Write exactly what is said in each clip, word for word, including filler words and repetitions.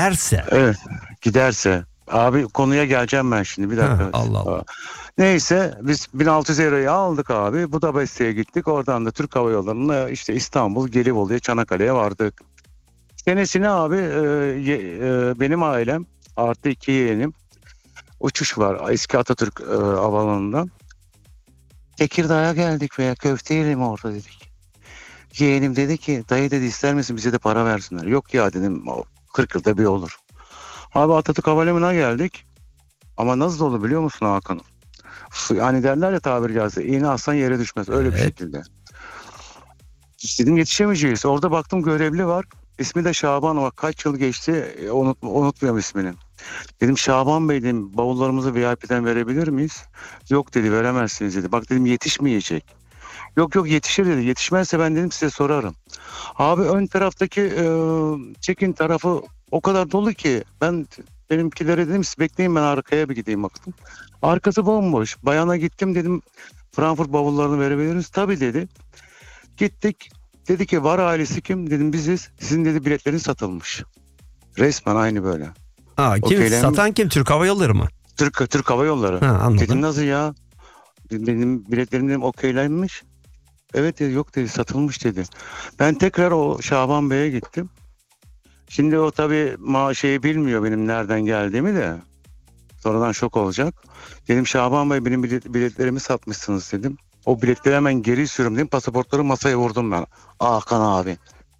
Giderse. Evet, giderse. Abi konuya geleceğim ben şimdi, bir dakika. Ha, Allah Allah. Neyse biz bin altı yüz euroyu aldık abi. Budapeşte'ye gittik. Oradan da Türk Hava Yolları'na işte İstanbul, Gelibolu'ya, Çanakkale'ye vardık. Senesine abi e, ye- e, benim ailem artı iki yeğenim uçuş var eski Atatürk e, Havaalanı'ndan. Tekirdağ'a geldik veya köfte yiyelim orada dedik. Yeğenim dedi ki dayı dedi ister misin bize de para versinler. Yok ya dedim, o kırk yılda bir olur. Abi Atatürk Havalimanı'na geldik. Ama nasıl oldu biliyor musun Hakan? Yani derler ya tabiri caizse, iğne aslan yere düşmez. Öyle bir Evet. şekilde. Dedim yetişemeyeceğiz. Orada baktım görevli var. İsmi de Şaban. Bak kaç yıl geçti, e, unut, unutmuyorum ismini. Dedim Şaban Bey dedim, bavullarımızı V I P'den verebilir miyiz? Yok dedi, veremezsiniz dedi. Bak dedim yetişmeyecek. Yok yok yetişir dedi. Yetişmezse ben dedim size sorarım. Abi ön taraftaki e, check-in tarafı o kadar dolu ki ben benimkilere dedim siz bekleyin, ben arkaya bir gideyim baktım. Arkası bomboş. Bayana gittim dedim Frankfurt bavullarını verebiliriz. Tabii dedi. Gittik. Dedi ki var ailesi kim? Dedim biziz. Sizin dedi biletleriniz satılmış. Resmen aynı böyle. Ha, kim Okeylenmiş. satan kim? Türk Hava Yolları mı? Türk, Türk Hava Yolları. Ha, anladım. Dedim nasıl ya? Benim biletlerim dedim okeylenmiş. Evet dedi, yok dedi, satılmış dedi. Ben tekrar o Şaban Bey'e gittim. Şimdi o tabii ma şeyi bilmiyor benim nereden geldiğimi de. Sonradan şok olacak. Dedim Şaban Bey benim bilet, biletlerimi satmışsınız dedim. O biletleri hemen geri istiyorum dedim. Pasaportları masaya vurdum ben. Hakan abi.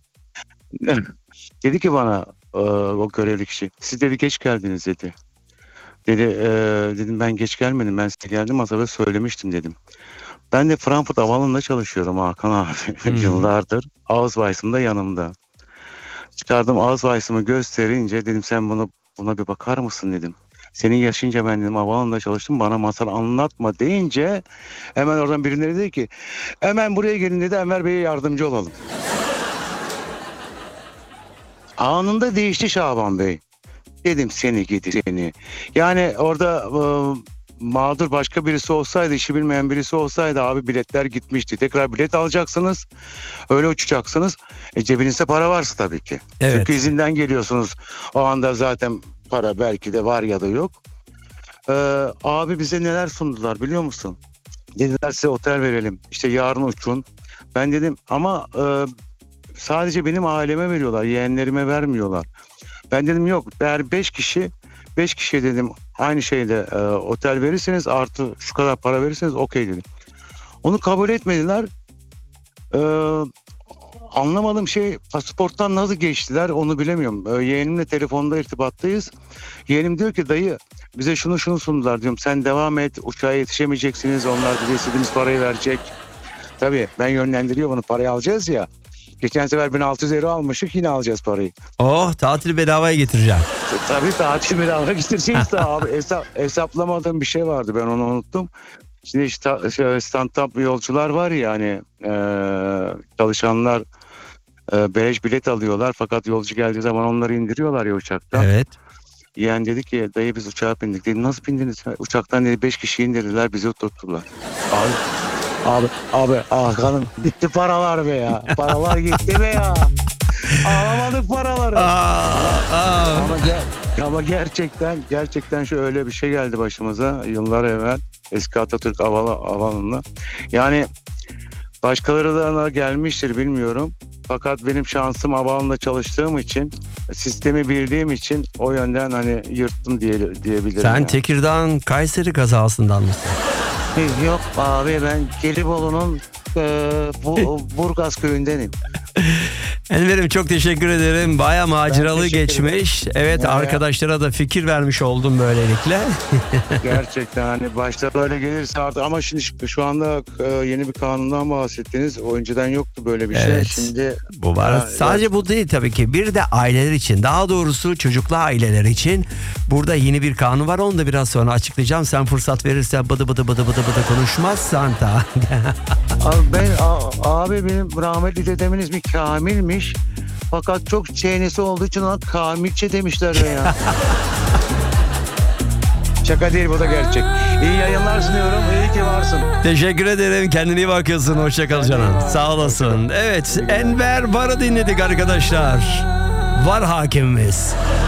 Dedi ki bana e, o görevli kişi. Siz dedi geç geldiniz dedi. Dedi e, dedim ben geç gelmedim. Ben size geldim masada söylemiştim dedim. Ben de Frankfurt Havaalanı'nda çalışıyorum Hakan abi. Hmm. Yıllardır. Ausweis'im da yanımda. Çıkardım Ausweis'ımı gösterince dedim sen bunu buna bir bakar mısın dedim. Senin yaşınca ben dedim havaalanında çalıştım, bana masal anlatma deyince hemen oradan birileri dedi ki hemen buraya gelin dedi, Enver Bey'e yardımcı olalım. Anında değişti Şaban Bey. Dedim seni gidi seni. Yani orada e, mağdur başka birisi olsaydı, işi bilmeyen birisi olsaydı abi biletler gitmişti. Tekrar bilet alacaksınız. Öyle uçacaksınız. E, cebinizde para varsa tabii ki. Evet. Çünkü izinden geliyorsunuz. O anda zaten para belki de var ya da yok. Ee, abi bize neler sundular biliyor musun? Dediler size otel verelim. İşte yarın uçun. Ben dedim ama e, sadece benim aileme veriyorlar. Yeğenlerime vermiyorlar. Ben dedim yok. Eğer beş kişi beş kişi dedim aynı şeyde e, otel verirseniz artı şu kadar para verirseniz okey dedim. Onu kabul etmediler. Ee, anlamadığım şey pasaporttan nasıl geçtiler onu bilemiyorum. Ee, yeğenimle telefonda irtibattayız. Yeğenim diyor ki dayı bize şunu şunu sundular diyorum. Sen devam et, uçağa yetişemeyeceksiniz. Onlar bize istediğimiz parayı verecek. Tabii ben yönlendiriyorum, onu parayı alacağız ya. Geçen sefer bin altı yüz euro almıştık, yine alacağız parayı. Oh, tatil bedavaya getireceğim. Tabii tatil bedava getireceğiz de abi. Hesap, hesaplamadığım bir şey vardı, ben onu unuttum. Şimdi işte stand-up yolcular var ya hani e, çalışanlar e, beleş bilet alıyorlar fakat yolcu geldiği zaman onları indiriyorlar ya uçaktan. Evet. Yani dedi ki dayı biz uçağa bindik. Dedi nasıl bindiniz? Uçaktan dedi beş kişi indirdiler, bizi oturttular. Abi abi abi Hakan'ım gitti paralar be ya. Paralar gitti be ya. Alamadık paraları. Aa, aa. Ama, ger- ama gerçekten gerçekten şu öyle bir şey geldi başımıza yıllar evvel. Eski Atatürk Havaalanı'na. Yani başkaları da gelmiştir bilmiyorum. Fakat benim şansım havaalanında çalıştığım için, sistemi bildiğim için o yönden hani yırttım diye, diyebilirim. Sen yani. Tekirdağ'ın Kayseri kazasından mısın? Yok abi ben Gelibolu'nun e, bu, Burgaz köyündenim. Enver'im çok teşekkür ederim. Baya maceralı teşekkür geçmiş. Evet, Ya, ya. arkadaşlara da fikir vermiş oldum böylelikle. Gerçekten hani başta böyle gelirse artık ama şimdi şu anda e, yeni bir kanundan bahsettiniz. O önceden yoktu böyle bir şey. Evet. Şimdi Bu var. Ha, Sadece evet. bu değil tabii ki. Bir de aileler için, daha doğrusu çocuklu aileler için burada yeni bir kanun var. Onu da biraz sonra açıklayacağım. Sen fırsat verirsen bıdı bıdı bıdı bıdı bıdı konuşmazsan da. Abi ben a- abi benim rahmetli dedemin ismi Kamil'miş. Fakat çok çeynesi olduğu için ona Kamilçe demişler ya. Şaka değil, bu da gerçek. İyi yayınlar sunuyorum. İyi ki varsın. Teşekkür ederim. Kendine iyi bakıyorsun. Hoşça kal canım. Sağ olasın. Evet, Enver Var'ı dinledik arkadaşlar. Var hakimimiz.